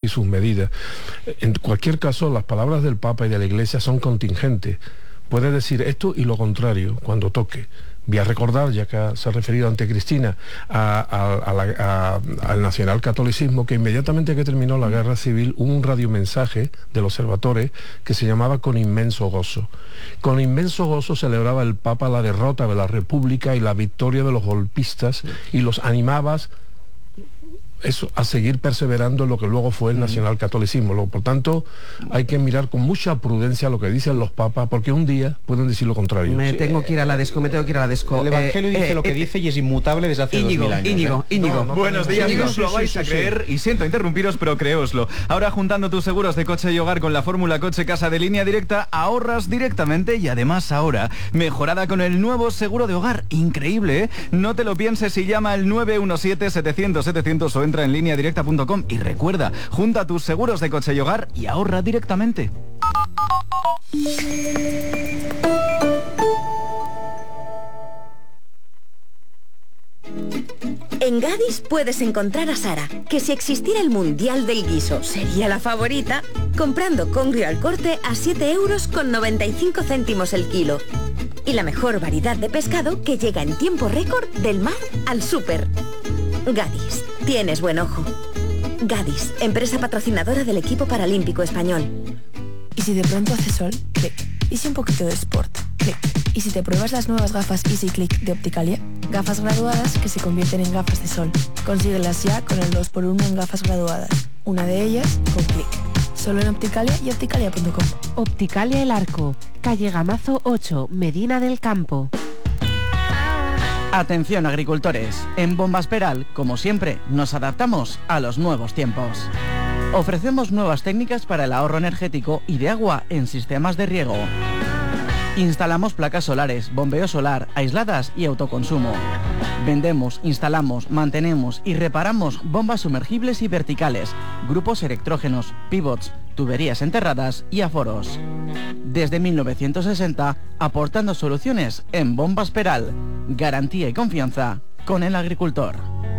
sus medidas. En cualquier caso, las palabras del Papa y de la Iglesia son contingentes. Puede decir esto y lo contrario cuando toque. Voy a recordar, ya que se ha referido ante Cristina, al nacionalcatolicismo, que inmediatamente que terminó la guerra civil hubo un radiomensaje del Observatore que se llamaba Con inmenso gozo. Con inmenso gozo celebraba el Papa la derrota de la República y la victoria de los golpistas y los animaba a seguir perseverando en lo que luego fue el nacionalcatolicismo. Por tanto, hay que mirar con mucha prudencia lo que dicen los papas, porque un día pueden decir lo contrario. Me tengo que ir a la desco. El Evangelio dice lo que dice y es inmutable desde hace 2000 años. Íñigo. Buenos días, no os lo vais a creer, y siento interrumpiros, pero creóslo. Ahora, juntando tus seguros de coche y hogar con la fórmula Coche Casa de Línea Directa, ahorras directamente, y además ahora, mejorada con el nuevo seguro de hogar. Increíble, ¿eh? No te lo pienses y llama al 917-700-700 o entra en lineadirecta.com y recuerda, junta tus seguros de coche y hogar y ahorra directamente. En Gadis puedes encontrar a Sara, que si existiera el Mundial del Guiso sería la favorita, comprando congrio al corte a 7,95 € el kilo. Y la mejor variedad de pescado que llega en tiempo récord del mar al súper. Gadis, tienes buen ojo. Gadis, empresa patrocinadora del equipo paralímpico español. ¿Y si de pronto hace sol? Clic. ¿Y si un poquito de sport? Clic. ¿Y si te pruebas las nuevas gafas Easy Click de Opticalia? Gafas graduadas que se convierten en gafas de sol. Consíguelas ya con el 2x1 en gafas graduadas. Una de ellas con Clic. Solo en Opticalia y opticalia.com. Opticalia El Arco, calle Gamazo 8, Medina del Campo. Atención, agricultores, en Bombas Peral, como siempre, nos adaptamos a los nuevos tiempos. Ofrecemos nuevas técnicas para el ahorro energético y de agua en sistemas de riego. Instalamos placas solares, bombeo solar, aisladas y autoconsumo. Vendemos, instalamos, mantenemos y reparamos bombas sumergibles y verticales, grupos electrógenos, pivots, tuberías enterradas y aforos. Desde 1960, aportando soluciones en Bombas Peral. Garantía y confianza con el agricultor.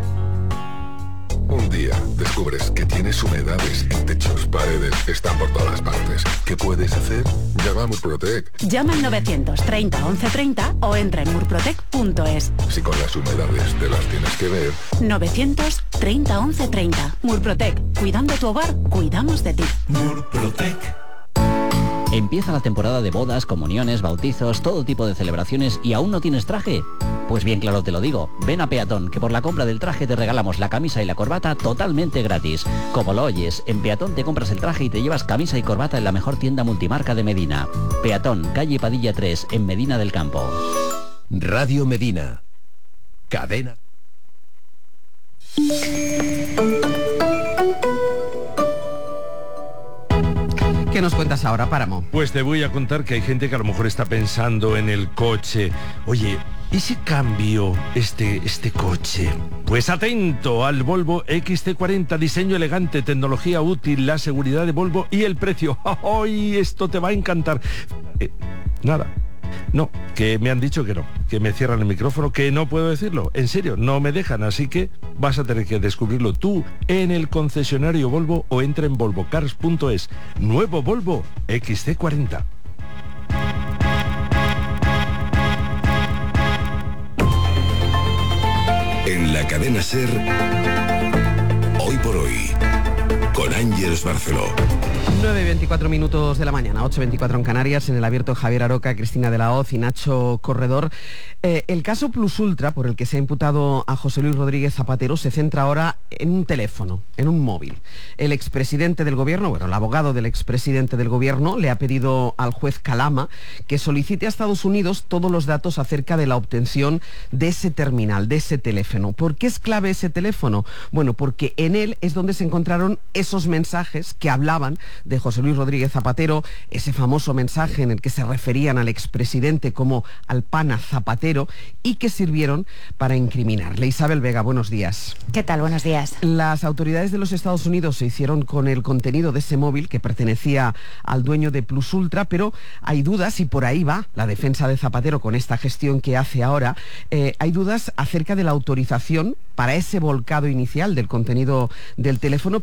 Un día descubres que tienes humedades en techos, paredes, están por todas partes. ¿Qué puedes hacer? Llama a Murprotec. Llama al 930 1130 o entra en murprotec.es. Si con las humedades te las tienes que ver. 930 1130. Murprotec. Cuidando tu hogar, cuidamos de ti. Murprotec. Empieza la temporada de bodas, comuniones, bautizos, todo tipo de celebraciones y ¿aún no tienes traje? Pues bien claro te lo digo, ven a Peatón, que por la compra del traje te regalamos la camisa y la corbata totalmente gratis. Como lo oyes, en Peatón te compras el traje y te llevas camisa y corbata en la mejor tienda multimarca de Medina. Peatón, calle Padilla 3, en Medina del Campo. Radio Medina. Cadena. ¿Qué nos cuentas ahora, Páramo? Pues te voy a contar que hay gente que a lo mejor está pensando en el coche. Oye, ¿y si cambio este coche? Pues atento al Volvo XC40, diseño elegante, tecnología útil, la seguridad de Volvo y el precio. ¡Ay, esto te va a encantar! Nada. No, que me han dicho que no, que me cierran el micrófono, que no puedo decirlo. En serio, no me dejan, así que vas a tener que descubrirlo tú en el concesionario Volvo o entra en volvocars.es. Nuevo Volvo XC40. En la cadena SER, hoy por hoy, con Ángeles Barceló. 9:24 de la mañana, 8:24 en Canarias, en el abierto Javier Aroca, Cristina de la Hoz y Nacho Corredor. El caso Plus Ultra, por el que se ha imputado a José Luis Rodríguez Zapatero, se centra ahora en un teléfono, en un móvil. El expresidente del gobierno, bueno, el abogado del expresidente del gobierno, le ha pedido al juez Calama que solicite a Estados Unidos todos los datos acerca de la obtención de ese terminal, de ese teléfono. ¿Por qué es clave ese teléfono? Bueno, porque en él es donde se encontraron esos mensajes que hablaban de José Luis Rodríguez Zapatero, ese famoso mensaje en el que se referían al expresidente como al pana Zapatero y que sirvieron para incriminarle. Isabel Vega, buenos días. ¿Qué tal? Buenos días. Las autoridades de los Estados Unidos se hicieron con el contenido de ese móvil que pertenecía al dueño de Plus Ultra, pero hay dudas, y por ahí va la defensa de Zapatero con esta gestión que hace ahora, hay dudas acerca de la autorización para ese volcado inicial del contenido del teléfono, pero también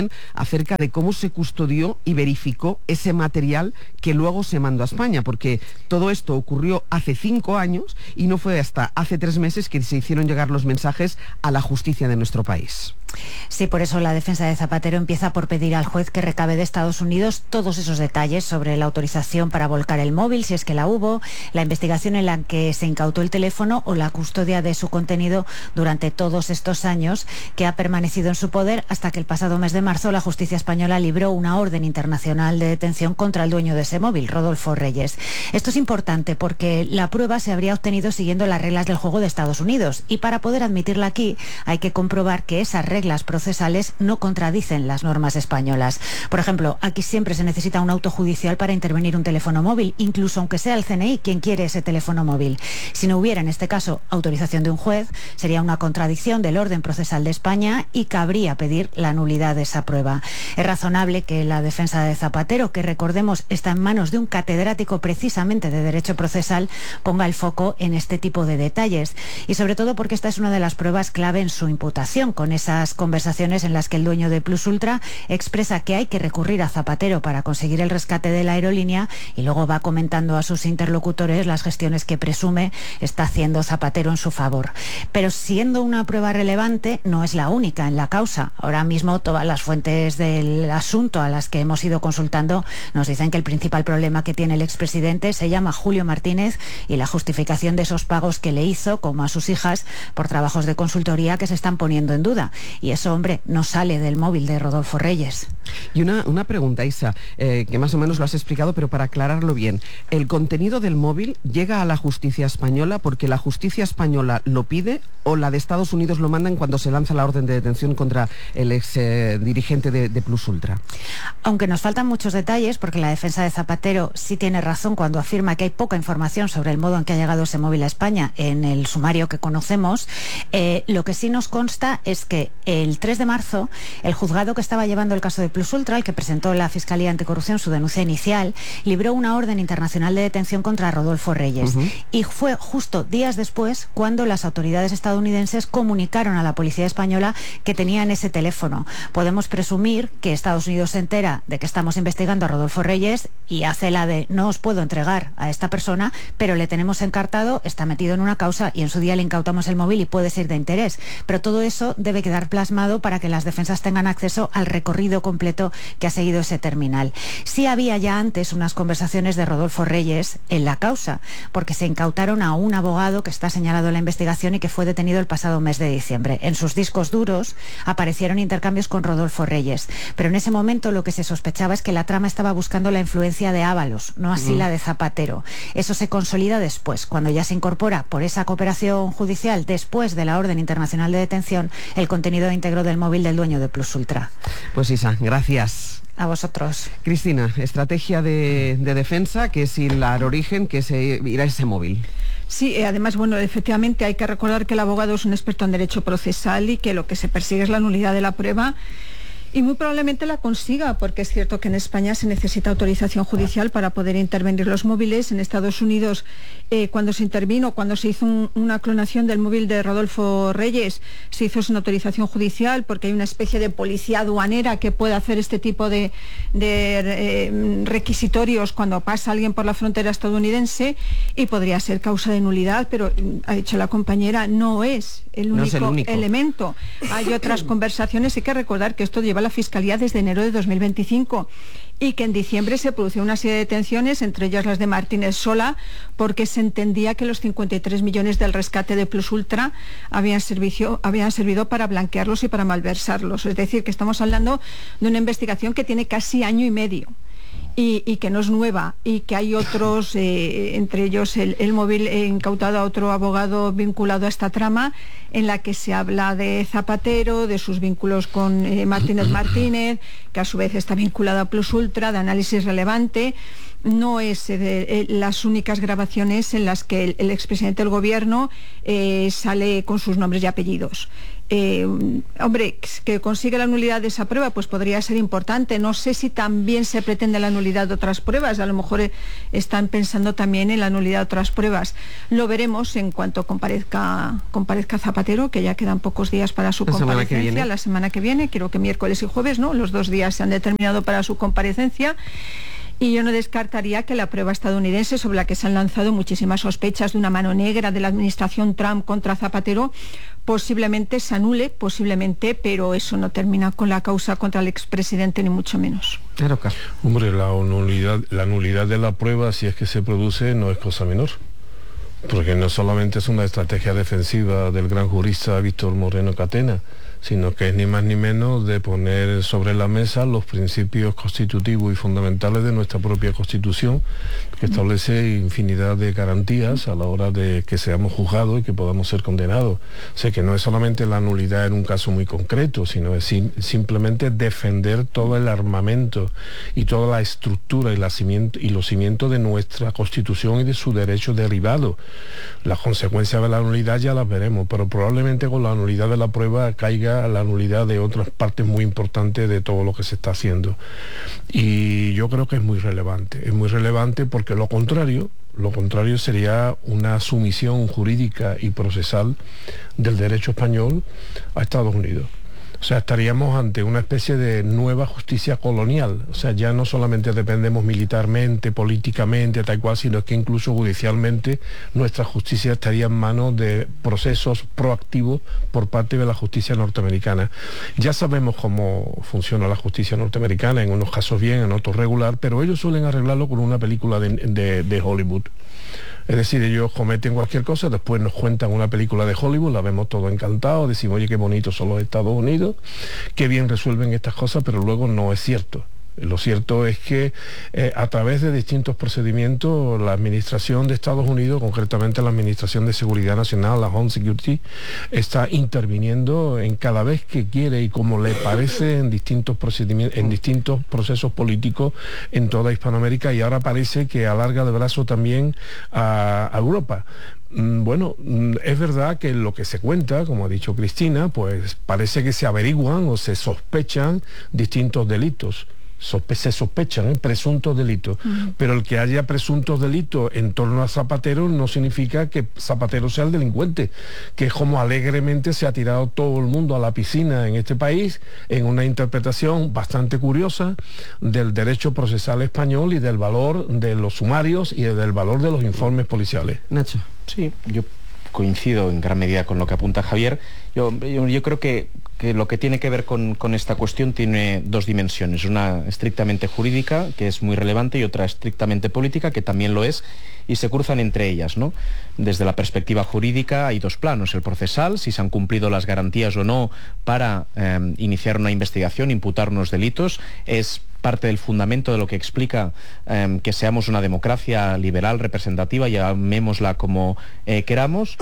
también acerca de cómo se custodió y verificó ese material que luego se mandó a España, porque todo esto ocurrió hace 5 años y no fue hasta hace 3 meses que se hicieron llegar los mensajes a la justicia de nuestro país. Sí, por eso la defensa de Zapatero empieza por pedir al juez que recabe de Estados Unidos todos esos detalles sobre la autorización para volcar el móvil, si es que la hubo, la investigación en la que se incautó el teléfono o la custodia de su contenido durante todos estos años que ha permanecido en su poder hasta que el pasado mes de marzo la justicia española libró una orden internacional de detención contra el dueño de ese móvil, Rodolfo Reyes. Esto es importante porque la prueba se habría obtenido siguiendo las reglas del juego de Estados Unidos y para poder admitirla aquí hay que comprobar que esas reglas procesales no contradicen las normas españolas. Por ejemplo, aquí siempre se necesita un auto judicial para intervenir un teléfono móvil, incluso aunque sea el CNI quien quiere ese teléfono móvil. Si no hubiera en este caso autorización de un juez, sería una contradicción del orden procesal de España y cabría pedir la nulidad de esa prueba. Es razonable que la defensa de Zapatero, que recordemos está en manos de un catedrático precisamente de Derecho Procesal, ponga el foco en este tipo de detalles y sobre todo porque esta es una de las pruebas clave en su imputación, con esas conversaciones en las que el dueño de Plus Ultra expresa que hay que recurrir a Zapatero para conseguir el rescate de la aerolínea y luego va comentando a sus interlocutores las gestiones que presume está haciendo Zapatero en su favor. Pero siendo una prueba relevante, no es la única en la causa. Ahora mismo todas las fuentes del asunto a las que hemos ido consultando nos dicen que el principal problema que tiene el expresidente se llama Julio Martínez y la justificación de esos pagos que le hizo, como a sus hijas, por trabajos de consultoría que se están poniendo en duda. Y eso, hombre, no sale del móvil de Rodolfo Reyes. Y una pregunta, Isa, que más o menos lo has explicado, pero para aclararlo bien. ¿El contenido del móvil llega a la justicia española porque la justicia española lo pide o la de Estados Unidos lo mandan cuando se lanza la orden de detención contra el ex dirigente de Plus Ultra? Aunque nos faltan muchos detalles, porque la defensa de Zapatero sí tiene razón cuando afirma que hay poca información sobre el modo en que ha llegado ese móvil a España en el sumario que conocemos, lo que sí nos consta es que el 3 de marzo el juzgado que estaba llevando el caso de Plus Ultra, el que presentó la Fiscalía Anticorrupción su denuncia inicial, libró una orden internacional de detención contra Rodolfo Reyes. Y fue justo días después cuando las autoridades estadounidenses comunicaron a la policía española que tenían ese teléfono. Podemos presumir que Estados Unidos se entera de que estamos investigando a Rodolfo Reyes y hace la de no os puedo entregar a esta persona, pero le tenemos encartado, está metido en una causa y en su día le incautamos el móvil y puede ser de interés. Pero todo eso debe quedar plasmado para que las defensas tengan acceso al recorrido completo que ha seguido ese terminal. Sí había ya antes unas conversaciones de Rodolfo Reyes en la causa, porque se incautaron a un abogado que está señalado en la investigación y que fue detenido el pasado mes de diciembre. En sus discos duros aparecieron intercambios con Rodolfo Reyes, pero en ese momento lo que se sospechaba es que la trama estaba buscando la influencia de Ábalos, no así la de Zapatero. Eso se consolida después, cuando ya se incorpora por esa cooperación judicial después de la orden internacional de detención el contenido íntegro del móvil del dueño de Plus Ultra. Pues Isa, gracias. A vosotros. Cristina, estrategia de defensa, que es ir al origen, que es ir a ese móvil. Sí, además, bueno, efectivamente hay que recordar que el abogado es un experto en derecho procesal y que lo que se persigue es la nulidad de la prueba. Y muy probablemente la consiga, porque es cierto que en España se necesita autorización judicial para poder intervenir los móviles. En Estados Unidos, cuando se intervino, cuando se hizo una clonación del móvil de Rodolfo Reyes, se hizo sin autorización judicial, porque hay una especie de policía aduanera que puede hacer este tipo de requisitorios cuando pasa alguien por la frontera estadounidense, y podría ser causa de nulidad, pero ha dicho la compañera, no es el único elemento. Hay otras conversaciones. Hay que recordar que esto lleva la Fiscalía desde enero de 2025 y que en diciembre se produjo una serie de detenciones, entre ellas las de Martínez Sola, porque se entendía que los 53 millones del rescate de Plus Ultra habían servido para blanquearlos y para malversarlos. Es decir, que estamos hablando de una investigación que tiene casi año y medio. Y que no es nueva, y que hay otros, entre ellos el móvil incautado a otro abogado vinculado a esta trama, en la que se habla de Zapatero, de sus vínculos con Martínez, que a su vez está vinculado a Plus Ultra, de análisis relevante. No es las únicas grabaciones en las que el expresidente del gobierno sale con sus nombres y apellidos. Hombre, que consiga la nulidad de esa prueba, pues podría ser importante. No sé si también se pretende la nulidad de otras pruebas. A lo mejor están pensando también en la nulidad de otras pruebas. Lo veremos en cuanto comparezca Zapatero, que ya quedan pocos días para su comparecencia. La semana que viene, creo que miércoles y jueves, ¿no? Los 2 días se han determinado para su comparecencia. Y yo no descartaría que la prueba estadounidense, sobre la que se han lanzado muchísimas sospechas de una mano negra de la administración Trump contra Zapatero, posiblemente se anule, pero eso no termina con la causa contra el expresidente, ni mucho menos. Hombre, la nulidad de la prueba, si es que se produce, no es cosa menor. Porque no solamente es una estrategia defensiva del gran jurista Víctor Moreno Catena, sino que es ni más ni menos de poner sobre la mesa los principios constitutivos y fundamentales de nuestra propia Constitución, que establece infinidad de garantías a la hora de que seamos juzgados y que podamos ser condenados. O sea, que no es solamente la nulidad en un caso muy concreto, sino es simplemente defender todo el armamento y toda la estructura y los cimientos de nuestra Constitución y de su derecho derivado. Las consecuencias de la nulidad ya las veremos, pero probablemente con la nulidad de la prueba caiga la nulidad de otras partes muy importantes de todo lo que se está haciendo. Y yo creo que es muy relevante porque lo contrario sería una sumisión jurídica y procesal del derecho español a Estados Unidos. O sea, estaríamos ante una especie de nueva justicia colonial. O sea, ya no solamente dependemos militarmente, políticamente, tal cual, sino que incluso judicialmente nuestra justicia estaría en manos de procesos proactivos por parte de la justicia norteamericana. Ya sabemos cómo funciona la justicia norteamericana, en unos casos bien, en otros regular, pero ellos suelen arreglarlo con una película de Hollywood. Es decir, ellos cometen cualquier cosa, después nos cuentan una película de Hollywood, la vemos todo encantados, decimos, oye, qué bonitos son los Estados Unidos, qué bien resuelven estas cosas, pero luego no es cierto. Lo cierto es que a través de distintos procedimientos, la Administración de Estados Unidos, concretamente la Administración de Seguridad Nacional, la Home Security, está interviniendo en cada vez que quiere y como le parece en distintos procedimientos, en distintos procesos políticos en toda Hispanoamérica, y ahora parece que alarga el brazo también a Europa. Bueno, es verdad que lo que se cuenta, como ha dicho Cristina, pues parece que se averiguan o se sospechan distintos delitos. Se sospechan presuntos delitos, pero el que haya presuntos delitos en torno a Zapatero no significa que Zapatero sea el delincuente, que es como alegremente se ha tirado todo el mundo a la piscina en este país, en una interpretación bastante curiosa del derecho procesal español y del valor de los sumarios y del valor de los informes policiales. Nacho. Sí, yo coincido en gran medida con lo que apunta Javier. Yo creo que lo que tiene que ver con esta cuestión tiene 2 dimensiones, una estrictamente jurídica, que es muy relevante, y otra estrictamente política, que también lo es, y se cruzan entre ellas, ¿no? Desde la perspectiva jurídica hay 2 planos, el procesal, si se han cumplido las garantías o no para iniciar una investigación, imputar unos delitos, es parte del fundamento de lo que explica que seamos una democracia liberal, representativa, llamémosla como queramos.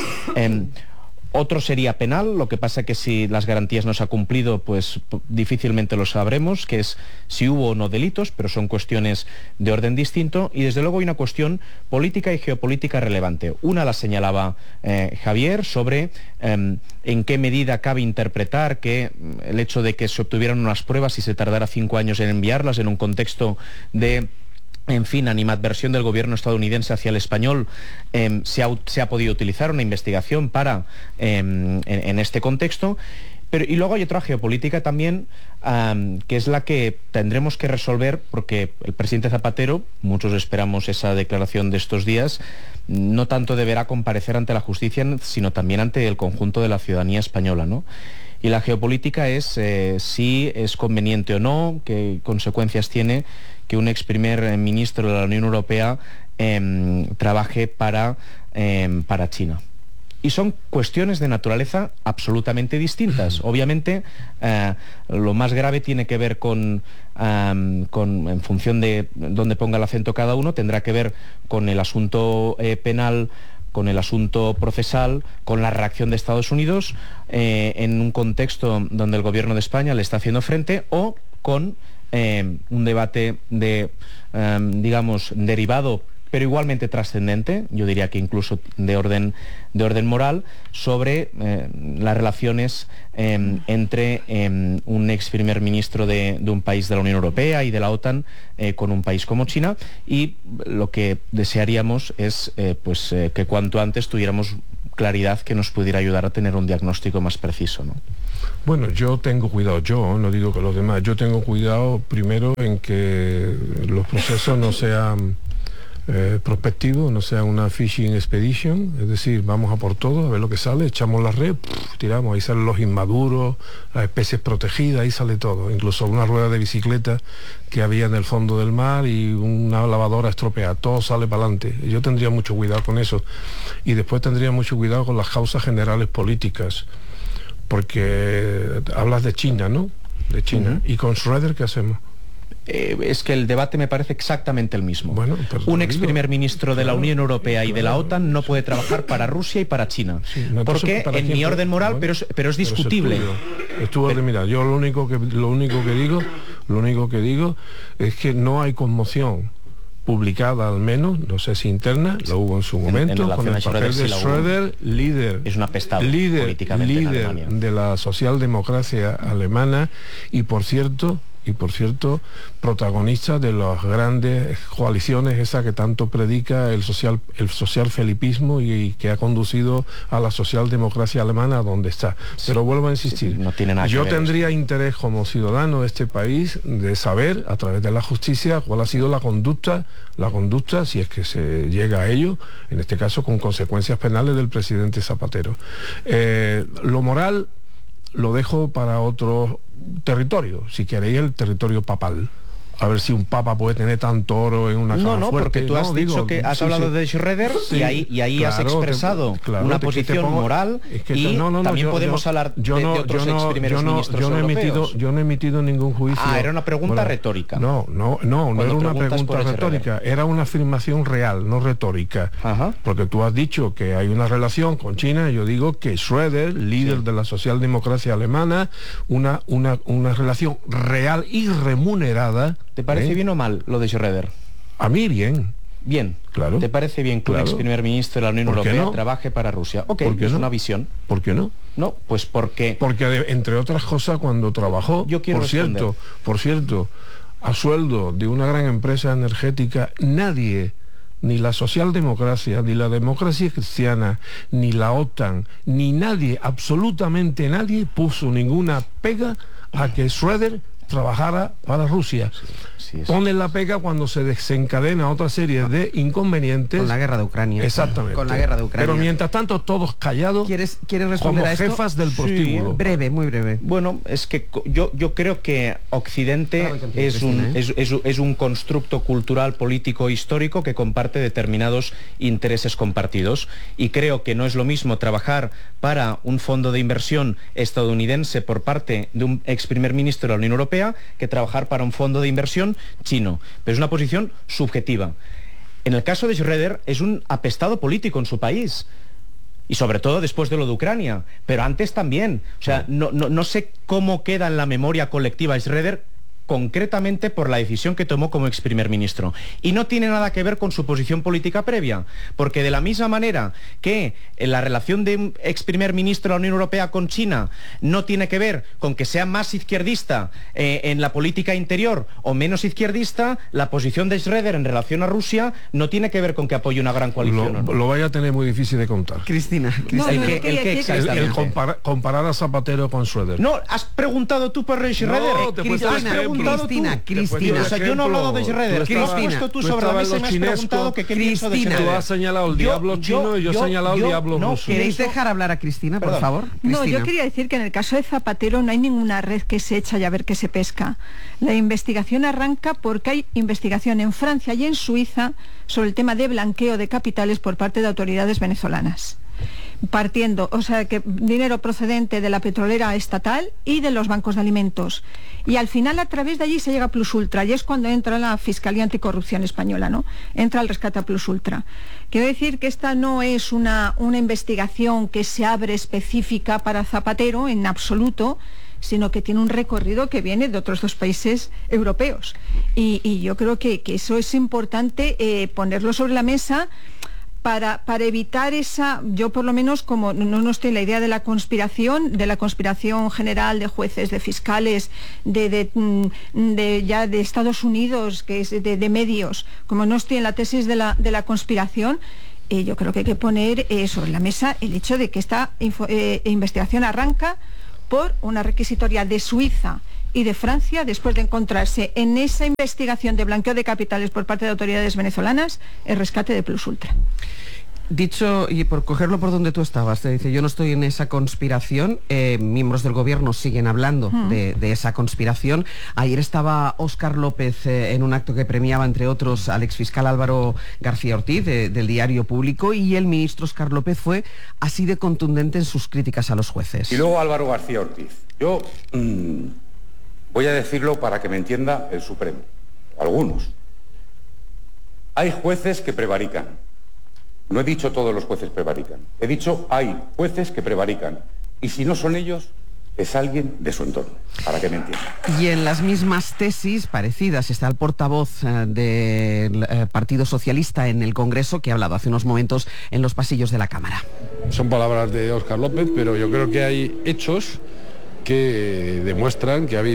Otro sería penal, lo que pasa que si las garantías no se han cumplido, pues difícilmente lo sabremos, que es si hubo o no delitos, pero son cuestiones de orden distinto. Y desde luego hay una cuestión política y geopolítica relevante. Una la señalaba Javier sobre en qué medida cabe interpretar que el hecho de que se obtuvieran unas pruebas y se tardara 5 años en enviarlas en un contexto de, en fin, animadversión del gobierno estadounidense hacia el español, se ha podido utilizar una investigación para en este contexto. Y luego hay otra geopolítica también, que es la que tendremos que resolver, porque el presidente Zapatero, muchos esperamos esa declaración de estos días, no tanto deberá comparecer ante la justicia, sino también ante el conjunto de la ciudadanía española, ¿no? Y la geopolítica es si es conveniente o no, qué consecuencias tiene que un ex primer ministro de la Unión Europea trabaje para China. Y son cuestiones de naturaleza absolutamente distintas. Obviamente, lo más grave tiene que ver en función de dónde ponga el acento cada uno, tendrá que ver con el asunto penal, con el asunto procesal, con la reacción de Estados Unidos, en un contexto donde el gobierno de España le está haciendo frente, o con un debate digamos, derivado pero igualmente trascendente, yo diría que incluso de orden moral, sobre las relaciones entre un ex primer ministro de un país de la Unión Europea y de la OTAN con un país como China, y lo que desearíamos es que cuanto antes tuviéramos claridad que nos pudiera ayudar a tener un diagnóstico más preciso, ¿no? Bueno, yo tengo cuidado, yo no digo que los demás, yo tengo cuidado primero en que los procesos no sean prospectivos, no sea una fishing expedition, es decir, vamos a por todo, a ver lo que sale, echamos la red, tiramos, ahí salen los inmaduros, las especies protegidas, ahí sale todo, incluso una rueda de bicicleta que había en el fondo del mar y una lavadora estropeada, todo sale para adelante. Yo tendría mucho cuidado con eso, y después tendría mucho cuidado con las causas generales políticas, porque hablas de China, ¿no? De China. ¿Y con Schröder qué hacemos? Es que el debate me parece exactamente el mismo. Bueno, un ex primer ministro de la Unión Europea y de la OTAN no puede trabajar para Rusia y para China. Sí, no, porque en mi orden moral, bueno, pero es discutible. Mira, yo lo único que digo es que no hay conmoción publicada, al menos, no sé si interna, lo hubo en su momento, con el papel de Schröder, líder de la socialdemocracia alemana, y por cierto, protagonista de las grandes coaliciones esa que tanto predica el social felipismo y que ha conducido a la socialdemocracia alemana a donde está. Sí, pero vuelvo a insistir, no tiene nada que ver tendría interés como ciudadano de este país de saber a través de la justicia cuál ha sido la conducta, si es que se llega a ello, en este caso con consecuencias penales, del presidente Zapatero. Lo moral lo dejo para otro territorio, si queréis el territorio papal. A ver si un papa puede tener tanto oro en una cama fuerte. Porque tú has dicho que has hablado de Schröder, y ahí has expresado una posición moral, y también podemos hablar de otros ex primeros ministros europeos. Yo no he emitido ningún juicio. Era una pregunta retórica. No era una pregunta retórica, era una afirmación real, no retórica. Porque tú has dicho que hay una relación con China, y yo digo que Schröder, líder de la socialdemocracia alemana, una relación real y remunerada. ¿Te parece bien o mal lo de Schröder? A mí bien. Bien, claro. ¿Te parece bien que un ex primer ministro de la Unión Europea trabaje para Rusia? Ok, es una visión. ¿Por qué no? No, pues porque entre otras cosas, cuando trabajó, por cierto, a sueldo de una gran empresa energética, nadie, ni la socialdemocracia, ni la democracia cristiana, ni la OTAN, ni nadie, absolutamente nadie, puso ninguna pega a que Schröder trabajara para Rusia. Ponen la pega cuando se desencadena otra serie de inconvenientes. Con la guerra de Ucrania. Exactamente. Con la guerra de Ucrania. Pero mientras tanto, todos callados, ¿Quieres responder como a esto? jefas del prostíbulo. Sí, breve, muy breve. Bueno, es que yo creo que Occidente es un constructo cultural, político, histórico que comparte determinados intereses compartidos, y creo que no es lo mismo trabajar para un fondo de inversión estadounidense por parte de un ex primer ministro de la Unión Europea que trabajar para un fondo de inversión chino. Pero es una posición subjetiva. En el caso de Schröder, es un apestado político en su país, y sobre todo después de lo de Ucrania, pero antes también. O sea, no sé cómo queda en la memoria colectiva Schröder, concretamente por la decisión que tomó como ex primer ministro, y no tiene nada que ver con su posición política previa, porque de la misma manera que en la relación de un ex primer ministro de la Unión Europea con China no tiene que ver con que sea más izquierdista en la política interior o menos izquierdista, la posición de Schröder en relación a Rusia no tiene que ver con que apoye una gran coalición. Lo vaya a tener muy difícil de contar. Cristina. El comparar a Zapatero con Schröder. No, has preguntado tú por Schröder. Cristina. O sea, yo no he hablado de Schröder. Cristina, tú sobre la mesa me has preguntado que qué pienso de Schröder. Tú has señalado el diablo chino y yo he señalado el diablo ruso. ¿Queréis dejar hablar a Cristina, por favor? No, yo quería decir que en el caso de Zapatero no hay ninguna red que se echa y a ver qué se pesca. La investigación arranca porque hay investigación en Francia y en Suiza sobre el tema de blanqueo de capitales por parte de autoridades venezolanas. Partiendo, o sea, que dinero procedente de la petrolera estatal y de los bancos de alimentos. Y al final, a través de allí se llega a Plus Ultra, y es cuando entra la Fiscalía Anticorrupción Española, ¿no? Entra el rescate a Plus Ultra. Quiero decir que esta no es una investigación que se abre específica para Zapatero, en absoluto, sino que tiene un recorrido que viene de otros 2 países europeos. Y yo creo que eso es importante ponerlo sobre la mesa para evitar esa, yo por lo menos, como no estoy en la idea de la conspiración general de jueces, de fiscales, de Estados Unidos, que es de medios, como no estoy en la tesis de la conspiración, yo creo que hay que poner sobre la mesa el hecho de que esta investigación arranca por una requisitoria de Suiza y de Francia, después de encontrarse en esa investigación de blanqueo de capitales por parte de autoridades venezolanas el rescate de Plus Ultra. Dicho, y por cogerlo por donde tú estabas, te dice, yo no estoy en esa conspiración, miembros del gobierno siguen hablando de esa conspiración. Ayer estaba Óscar López en un acto que premiaba, entre otros, al exfiscal Álvaro García Ortiz, del Diario Público, y el ministro Óscar López fue así de contundente en sus críticas a los jueces. Y luego Álvaro García Ortiz. Yo voy a decirlo para que me entienda el Supremo, algunos. Hay jueces que prevarican. No he dicho todos los jueces prevarican. He dicho hay jueces que prevarican. Y si no son ellos, es alguien de su entorno, para que me entienda. Y en las mismas tesis parecidas está el portavoz del Partido Socialista en el Congreso, que ha hablado hace unos momentos en los pasillos de la Cámara. Son palabras de Óscar López, pero yo creo que hay hechos que demuestran que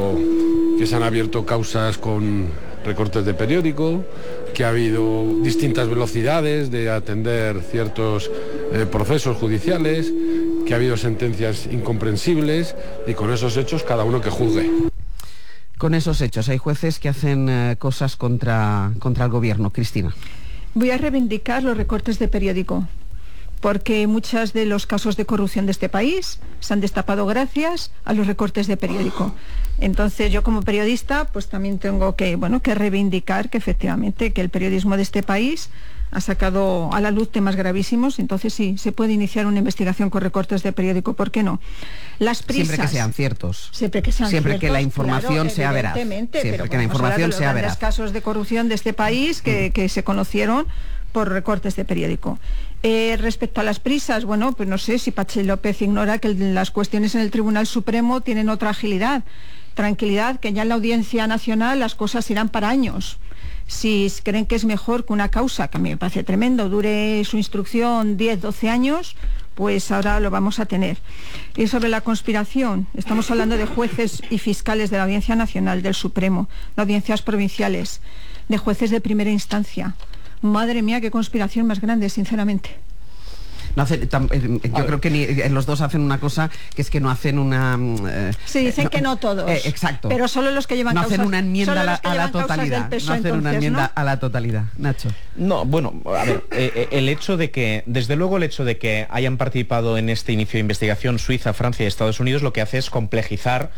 se han abierto causas con recortes de periódico, que ha habido distintas velocidades de atender ciertos procesos judiciales, que ha habido sentencias incomprensibles, y con esos hechos cada uno que juzgue. Con esos hechos hay jueces que hacen cosas contra el gobierno. Cristina. Voy a reivindicar los recortes de periódico, porque muchos de los casos de corrupción de este país se han destapado gracias a los recortes de periódico. Entonces yo como periodista pues también tengo que reivindicar que efectivamente que el periodismo de este país ha sacado a la luz temas gravísimos. Entonces sí, se puede iniciar una investigación con recortes de periódico, ¿por qué no? Las prisas, siempre que sean ciertos. Siempre que sean siempre ciertos, que la información sea veraz. Siempre que la información sea veraz. Los casos de corrupción de este país que se conocieron por recortes de periódico. Respecto a las prisas, bueno, pues no sé si Patxi López ignora que las cuestiones en el Tribunal Supremo tienen otra agilidad, tranquilidad, que ya en la Audiencia Nacional las cosas irán para años. Si creen que es mejor que una causa, que a mí me parece tremendo, dure su instrucción 10, 12 años, pues ahora lo vamos a tener. Y sobre la conspiración, estamos hablando de jueces y fiscales de la Audiencia Nacional, del Supremo, de audiencias provinciales, de jueces de primera instancia. Madre mía, qué conspiración más grande, sinceramente. No hace, yo creo que los dos hacen una cosa, que es que no hacen una... sí, dicen que no todos. Exacto. Pero solo los que llevan no causas... hacen una enmienda a la totalidad. PSOE, no hacen entonces, una enmienda ¿no? a la totalidad. Nacho. No, bueno, a ver, el hecho de que, desde luego el hecho de que hayan participado en este inicio de investigación Suiza, Francia y Estados Unidos, lo que hace es complejizar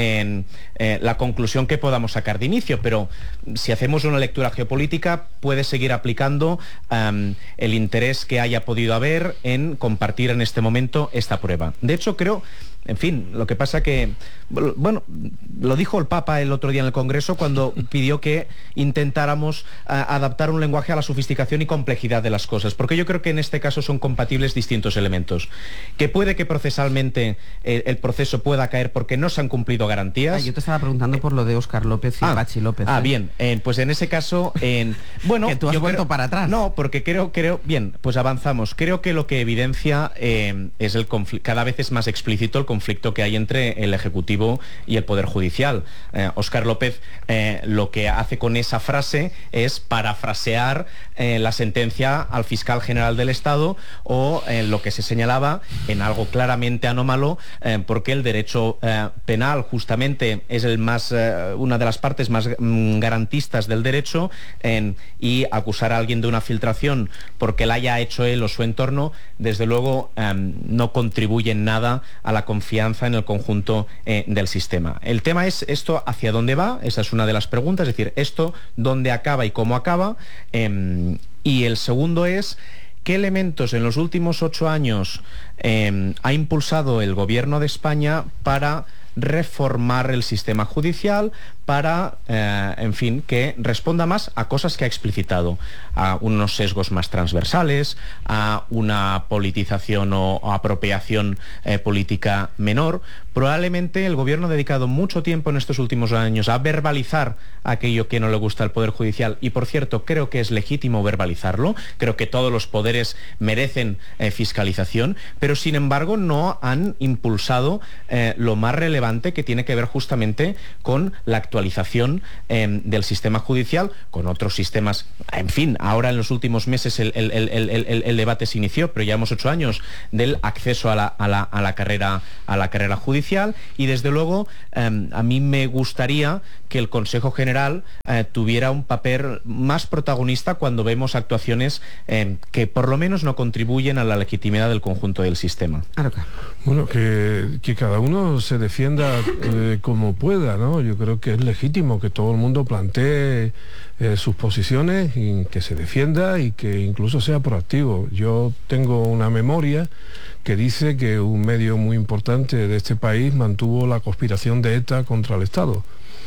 la conclusión que podamos sacar de inicio, pero si hacemos una lectura geopolítica puede seguir aplicando el interés que haya podido haber en compartir en este momento esta prueba. De hecho, creo... En fin, lo que pasa que, bueno, lo dijo el Papa el otro día en el Congreso cuando pidió que intentáramos adaptar un lenguaje a la sofisticación y complejidad de las cosas, porque yo creo que en este caso son compatibles distintos elementos. Que puede que procesalmente el proceso pueda caer porque no se han cumplido garantías. Yo te estaba preguntando por lo de Óscar López y Patxi López. Bien, pues en ese caso, bueno... que tú has vuelto para atrás. No, porque creo, bien, pues avanzamos. Creo que lo que evidencia es el conflicto, cada vez es más explícito el conflicto que hay entre el Ejecutivo y el Poder Judicial. Óscar López lo que hace con esa frase es parafrasear la sentencia al fiscal general del Estado o lo que se señalaba en algo claramente anómalo, porque el derecho penal justamente es una de las partes más garantistas del derecho, y acusar a alguien de una filtración porque la haya hecho él o su entorno, desde luego no contribuye en nada a la confianza en el conjunto del sistema. El tema es esto hacia dónde va, esa es una de las preguntas, es decir, esto dónde acaba y cómo acaba, y el segundo es qué elementos en los últimos 8 años ha impulsado el Gobierno de España para reformar el sistema judicial, para, en fin, que responda más a cosas que ha explicitado, a unos sesgos más transversales, a una politización o apropiación política menor, Probablemente el gobierno ha dedicado mucho tiempo en estos últimos años a verbalizar aquello que no le gusta al Poder Judicial, y por cierto, creo que es legítimo verbalizarlo, creo que todos los poderes merecen fiscalización, pero sin embargo no han impulsado lo más relevante, que tiene que ver justamente con la actualización del sistema judicial, con otros sistemas. En fin, ahora en los últimos meses el debate se inició, pero llevamos 8 años del acceso a la carrera judicial, y desde luego a mí me gustaría que el Consejo General tuviera un papel más protagonista cuando vemos actuaciones que por lo menos no contribuyen a la legitimidad del conjunto del sistema. Bueno, que cada uno se defienda como pueda, ¿no? Yo creo que es legítimo que todo el mundo plantee sus posiciones y que se defienda y que incluso sea proactivo. Yo tengo una memoria que dice que un medio muy importante de este país mantuvo la conspiración de ETA contra el Estado,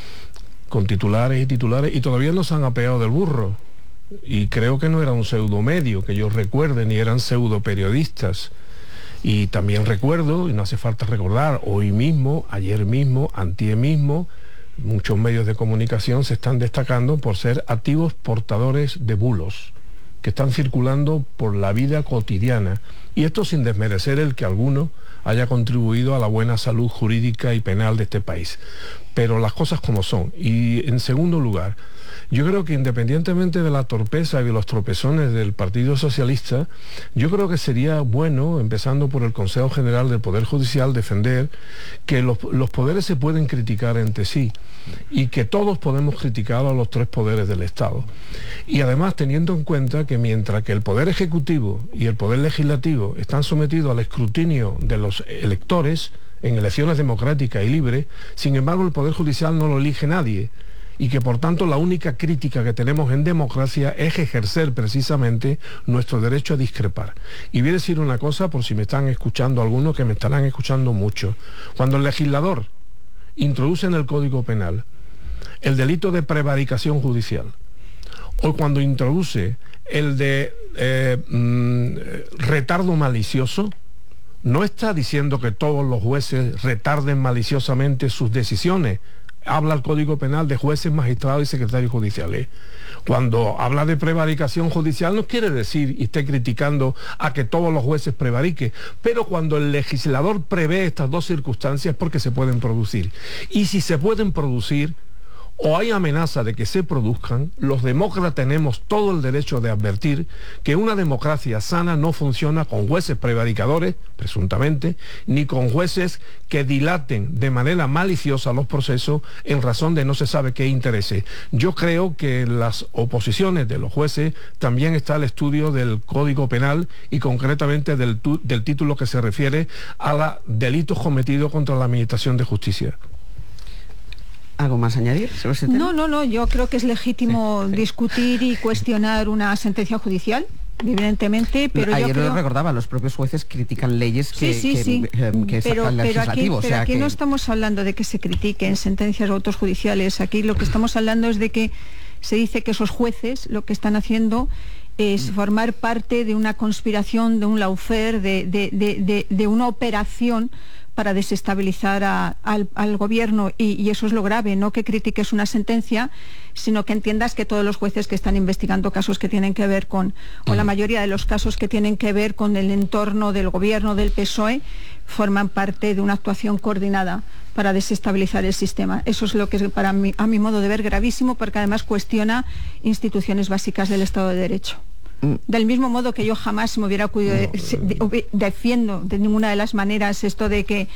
con titulares, y todavía no se han apeado del burro. Y creo que no era un pseudomedio, que yo recuerde, ni eran pseudoperiodistas. Y también recuerdo, y no hace falta recordar, hoy mismo, ayer mismo, antier mismo, muchos medios de comunicación se están destacando por ser activos portadores de bulos que están circulando por la vida cotidiana, y esto sin desmerecer el que alguno haya contribuido a la buena salud jurídica y penal de este país, pero las cosas como son. Y en segundo lugar, yo creo que independientemente de la torpeza y de los tropezones del Partido Socialista, yo creo que sería bueno, empezando por el Consejo General del Poder Judicial, defender que los poderes se pueden criticar entre sí y que todos podemos criticar a los 3 poderes del Estado. Y además teniendo en cuenta que mientras que el Poder Ejecutivo y el Poder Legislativo están sometidos al escrutinio de los electores en elecciones democráticas y libres, sin embargo el Poder Judicial no lo elige nadie, y que por tanto la única crítica que tenemos en democracia es ejercer precisamente nuestro derecho a discrepar. Y voy a decir una cosa, por si me están escuchando algunos, que me estarán escuchando mucho. Cuando el legislador introduce en el Código Penal el delito de prevaricación judicial, o cuando introduce el de retardo malicioso, no está diciendo que todos los jueces retarden maliciosamente sus decisiones. Habla el Código Penal de jueces, magistrados y secretarios judiciales. Cuando habla de prevaricación judicial no quiere decir y esté criticando a que todos los jueces prevariquen, pero cuando el legislador prevé estas dos circunstancias es porque se pueden producir. Y si se pueden producir, o hay amenaza de que se produzcan, los demócratas tenemos todo el derecho de advertir que una democracia sana no funciona con jueces prevaricadores, presuntamente, ni con jueces que dilaten de manera maliciosa los procesos en razón de no se sabe qué intereses. Yo creo que en las oposiciones de los jueces también está el estudio del Código Penal y concretamente del título que se refiere a los delitos cometidos contra la Administración de Justicia. ¿Algo más a añadir sobre ese tema? No, yo creo que es legítimo discutir y cuestionar una sentencia judicial, evidentemente, pero ayer yo creo... lo recordaba, los propios jueces critican leyes que pero aquí no estamos hablando de que se critiquen sentencias o autos judiciales. Aquí lo que estamos hablando es de que se dice que esos jueces lo que están haciendo es formar parte de una conspiración, de un lawfare, de una operación para desestabilizar al gobierno, y eso es lo grave, no que critiques una sentencia, sino que entiendas que todos los jueces que están investigando casos que tienen que ver con, o la mayoría de los casos que tienen que ver con el entorno del gobierno del PSOE, forman parte de una actuación coordinada para desestabilizar el sistema. Eso es lo que es, para mí, a mi modo de ver, gravísimo, porque además cuestiona instituciones básicas del Estado de Derecho. Del mismo modo que yo jamás me hubiera acudido, defiendo de ninguna de las maneras esto de que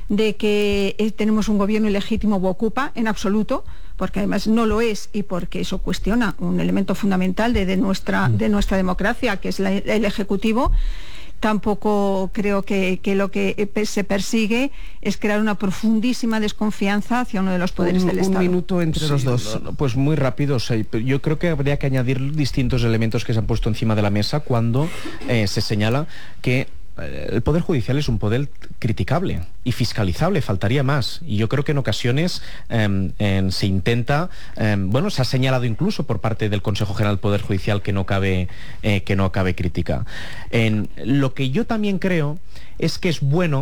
tenemos un gobierno ilegítimo o ocupa, en absoluto, porque además no lo es, y porque eso cuestiona un elemento fundamental de nuestra democracia, que es el Ejecutivo. Tampoco creo que lo que se persigue es crear una profundísima desconfianza hacia uno de los poderes del Estado. Un minuto entre los dos. Pues muy rápido. Yo creo que habría que añadir distintos elementos que se han puesto encima de la mesa cuando se señala que el Poder Judicial es un poder criticable y fiscalizable, faltaría más. Y yo creo que en ocasiones se intenta, se ha señalado incluso por parte del Consejo General del Poder Judicial que no cabe crítica. Lo que yo también creo es que es bueno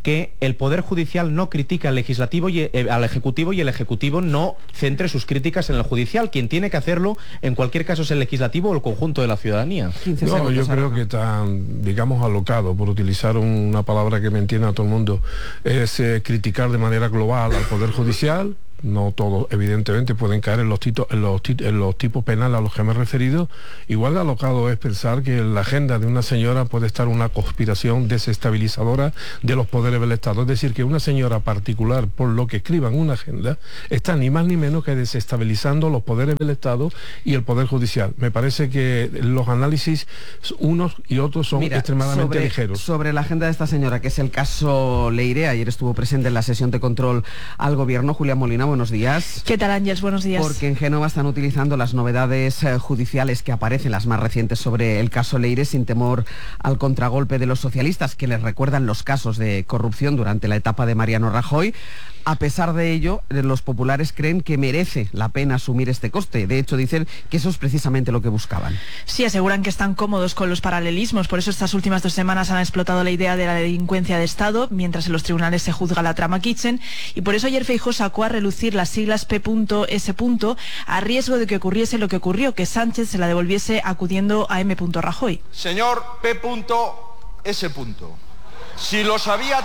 que el Poder Judicial no critica al Legislativo al Ejecutivo y el Ejecutivo no centre sus críticas en el Judicial. Quien tiene que hacerlo, en cualquier caso, es el Legislativo o el conjunto de la ciudadanía. No, yo creo que tan, digamos, alocado, por utilizar una palabra que me entienda a todo el mundo, es criticar de manera global al Poder Judicial. No todos, evidentemente, pueden caer en los tipos penales a los que me he referido. Igual de alocado es pensar que en la agenda de una señora puede estar una conspiración desestabilizadora de los poderes del Estado. Es decir, que una señora particular, por lo que escriba en una agenda, está ni más ni menos que desestabilizando los poderes del Estado y el Poder Judicial. Me parece que los análisis, unos y otros, son extremadamente ligeros. Sobre la agenda de esta señora, que es el caso Leire, ayer estuvo presente en la sesión de control al Gobierno. Julián Molina, buenos días. ¿Qué tal, Ángels? Buenos días. Porque en Génova están utilizando las novedades judiciales que aparecen, las más recientes sobre el caso Leire, sin temor al contragolpe de los socialistas, que les recuerdan los casos de corrupción durante la etapa de Mariano Rajoy. A pesar de ello, los populares creen que merece la pena asumir este coste. De hecho, dicen que eso es precisamente lo que buscaban. Sí, aseguran que están cómodos con los paralelismos. Por eso estas últimas 2 semanas han explotado la idea de la delincuencia de Estado, mientras en los tribunales se juzga la trama Kitchen. Y por eso ayer Feijóo sacó a relucir las siglas P.S. a riesgo de que ocurriese lo que ocurrió, que Sánchez se la devolviese acudiendo a M. Rajoy. Señor P.S. Si lo sabía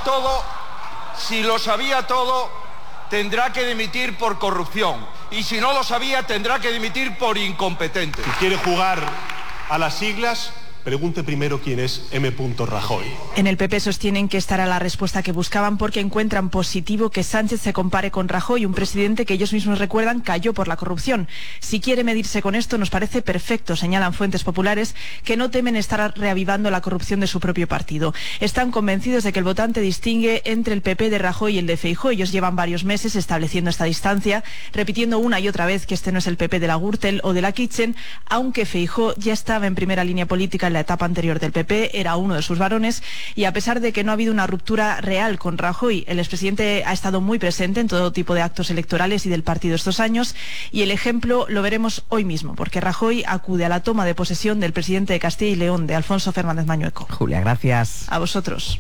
todo, tendrá que dimitir por corrupción. Y si no lo sabía, tendrá que dimitir por incompetente. Si quiere jugar a las siglas, pregunte primero quién es M. Rajoy. En el PP sostienen que esta era la respuesta que buscaban porque encuentran positivo que Sánchez se compare con Rajoy, un presidente que ellos mismos recuerdan cayó por la corrupción. Si quiere medirse con esto, nos parece perfecto, señalan fuentes populares que no temen estar reavivando la corrupción de su propio partido. Están convencidos de que el votante distingue entre el PP de Rajoy y el de Feijóo. Ellos llevan varios meses estableciendo esta distancia, repitiendo una y otra vez que este no es el PP de la Gürtel o de la Kitchen, aunque Feijóo ya estaba en primera línea política en la etapa anterior del PP, era uno de sus varones, y a pesar de que no ha habido una ruptura real con Rajoy, el expresidente ha estado muy presente en todo tipo de actos electorales y del partido estos años, y el ejemplo lo veremos hoy mismo, porque Rajoy acude a la toma de posesión del presidente de Castilla y León, de Alfonso Fernández Mañueco. Julia, gracias. A vosotros.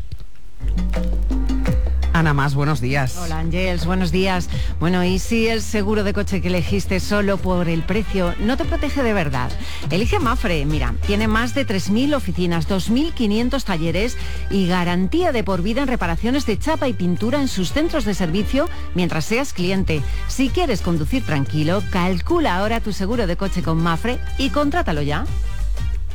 Ana Mas, buenos días. Hola, Ángels, buenos días. Bueno, ¿y si el seguro de coche que elegiste solo por el precio no te protege de verdad? Elige Mafre. Mira, tiene más de 3.000 oficinas, 2.500 talleres y garantía de por vida en reparaciones de chapa y pintura en sus centros de servicio mientras seas cliente. Si quieres conducir tranquilo, calcula ahora tu seguro de coche con Mafre y contrátalo ya.